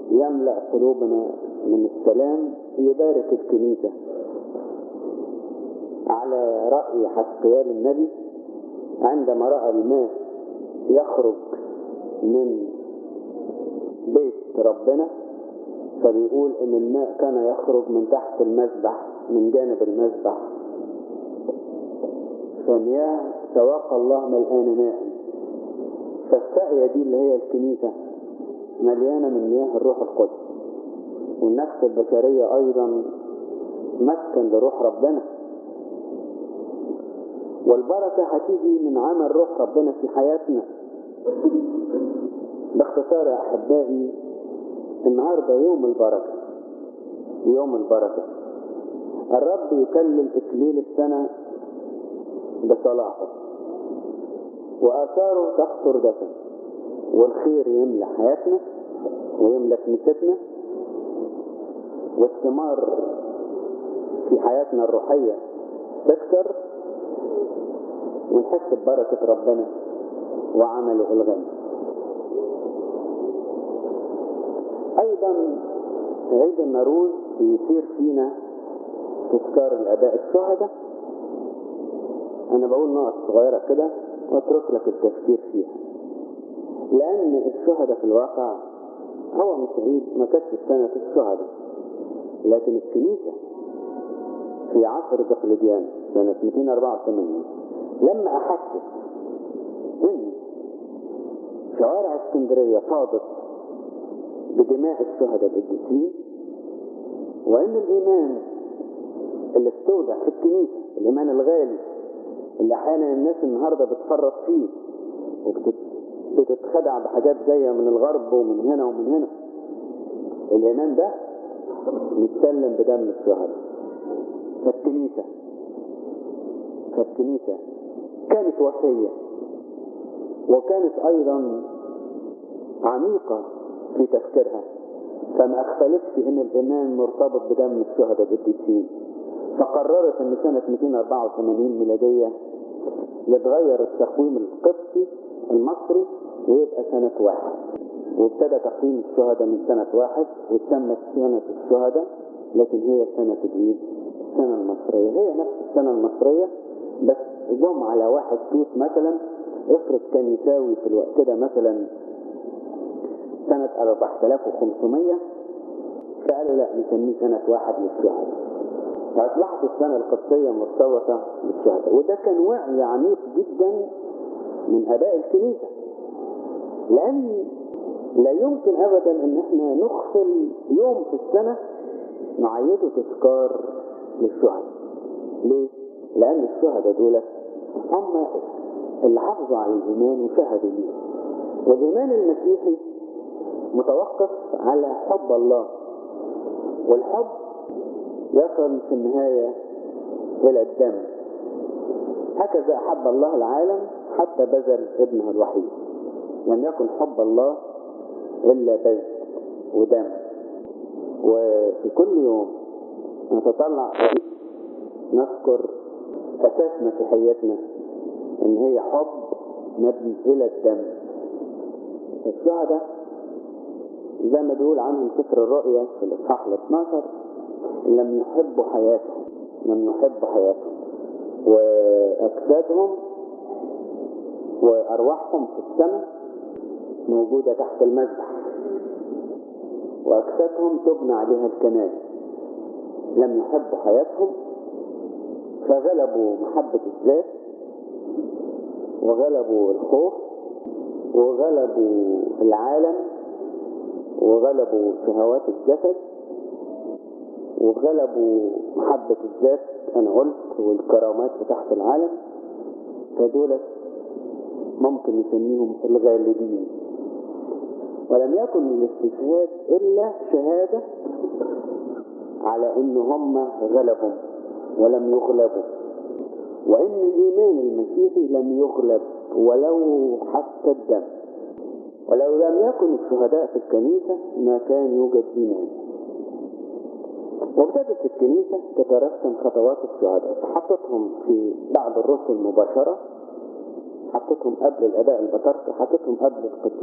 يملأ قلوبنا من السلام يبارك الكنيسة. على رأي حسقيال النبي عندما رأى الماء يخرج من بيت ربنا، فبيقول ان الماء كان يخرج من تحت المذبح، من جانب المذبح، فمياه سواق الله ملآن ماء. فالساقية دي اللي هي الكنيسة مليانة من مياه الروح القدس، والنفس البشرية ايضا مسكن لروح ربنا، والبركة هتيجي من عمل روح ربنا في حياتنا. باختصار يا أحبائي، النهاردة يوم البركة، يوم البركة. الرب يكلل إكليل السنة بصلاحه، وآثاره تقطر دفن، والخير يملى حياتنا ويملى كنيستنا، والثمار في حياتنا الروحية تكثر، ونحس ببركة ربنا وعمله الغني. أيضا عيد النوروز بيصير فينا تذكار الآباء الشهداء. أنا بقول نقط صغيرة كده واترك لك التفكير فيها، لأن الشهداء في الواقع هو مش عيد، ما كانتش سنة الشهداء، لكن الكنيسة في عصر دقلديان سنة 284 لما أحست إن شوارع اسكندرية فاضت بدماء الشهداء القديسين، وإن الإيمان اللي استودع في الكنيسة، الإيمان الغالي اللي أحيانا الناس النهاردة بتفرط فيه وبتتخدع بحاجات جاية من الغرب ومن هنا ومن هنا، الإيمان ده متسلم بدم الشهداء. فالكنيسة كانت وفية، وكانت أيضا عميقة في تفكيرها، فما أغفلتش إن الإيمان مرتبط بدم الشهداء القديسين، فقررت إن سنة 284 ميلادية يتغير التقويم القبطي المصري ويبقى سنة 1، وابتدى تقويم الشهداء من سنة 1 وتسمت سنة الشهداء، لكن هي سنة السنة المصرية، هي نفس السنة المصرية، بس جم على 1 توت مثلا. افرض كان يساوي في الوقت ده مثلا سنة 4500، فقالوا لا نسميه سنة 1 للشهداء، فأصبحت السنة القبطية مرتبطة بالشهداء. وده كان وعي عميق جدا من آباء الكنيسة، لأن لا يمكن أبدا أن احنا نغفل يوم في السنة نعيده تذكار للشهداء. ليه؟ لأن الشهداء دول هم اللي حافظوا على الإيمان وشهدوا ليه، والإيمان المسيحي متوقف على حب الله، والحب يصل في النهاية إلى الدم. هكذا أحب الله العالم حتى بذل ابنه الوحيد، لم يكن حب الله إلا بذل ودم. وفي كل يوم نتطلع نذكر أساس مسيحيتنا إن هي حب مبني إلى الدم. الشهداء زي ما بيقول عنهم سفر الرؤيا في الإصحاح 12 لم يحبوا حياتهم، وأجسادهم وأرواحهم في السماء موجودة تحت المذبح، وأجسادهم تبنى عليها الكنائس. لم يحبوا حياتهم، فغلبوا محبة الذات، وغلبوا الخوف، وغلبوا العالم، وغلبوا شهوات الجسد، وغلبوا محبة الذات أنا قلت، والكرامات تحت العالم. فدولت ممكن نسميهم الغالبين. ولم يكن الاستشهاد إلا شهادة على إن هم غلبوا ولم يغلبوا، وإن الإيمان المسيحي لم يغلب ولو حتى الدم. ولو لم يكن الشهداء في الكنيسة ما كان يوجد إيمان. وابتدت الكنيسة تترسم خطوات الشهداء، فحطتهم في بعض الرسل مباشرة، حطتهم قبل الآباء البطاركة، حطتهم قبل القديسين.